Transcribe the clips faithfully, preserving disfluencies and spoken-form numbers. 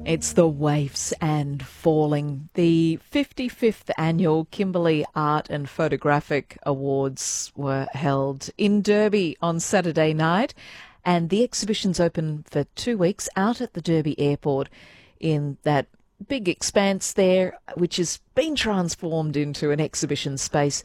It's the Waifs and Falling. The fifty-fifth annual Kimberley Art and Photographic Awards were held in Derby on Saturday night, and the exhibition's open for two weeks out at the Derby Airport in that big expanse there, which has been transformed into an exhibition space.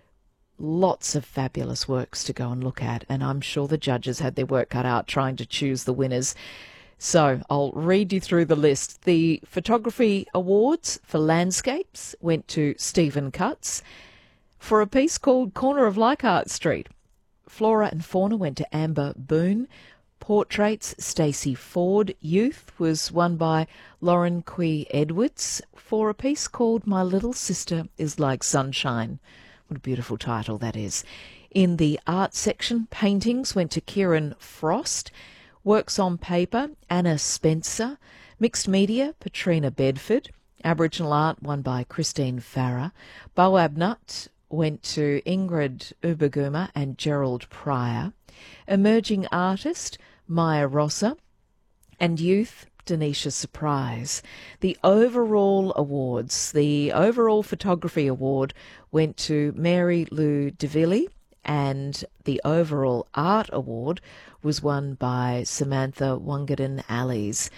Lots of fabulous works to go and look at, and I'm sure the judges had their work cut out trying to choose the winners. So I'll read you through the list. The Photography Awards for Landscapes went to Stephen Cutts. For a piece called Corner of Leichhardt Street, Flora and Fauna went to Amber Boone. Portraits, Stacey Ford. Youth was won by Lauren Quee Edwards for a piece called My Little Sister is Like Sunshine. What a beautiful title that is. In the art section, paintings went to Kieran Frost. Works on paper, Anna Spencer. Mixed media, Patrina Bedford. Aboriginal art won by Christine Farrer. Boab Nut went to Ingrid Ubaguma and Gerald Pryor. Emerging artist, Maya Rosser. And youth, Denisha Surprise. The overall awards, the overall photography award went to Mary Lou DeVilly, and the overall art award was won by Samantha Wangaden Allies.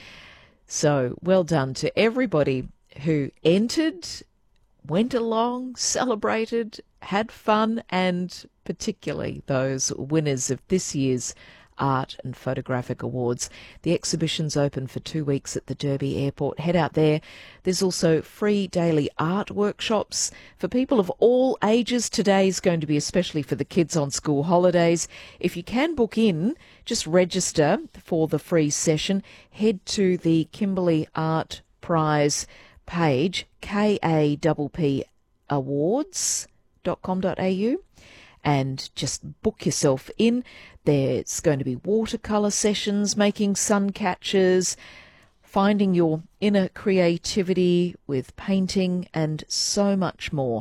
So well done to everybody who entered, went along, celebrated, had fun, and particularly those winners of this year's Art and Photographic Awards. The exhibition's open for two weeks at the Derby Airport. Head out there. There's also free daily art workshops for people of all ages. Today's going to be especially for the kids on school holidays. If you can book in, just register for the free session. Head to the Kimberley Art Prize page, K A P P awards dot com dot a u, and just book yourself in. There's going to be watercolour sessions, making sun catchers, finding your inner creativity with painting, and so much more.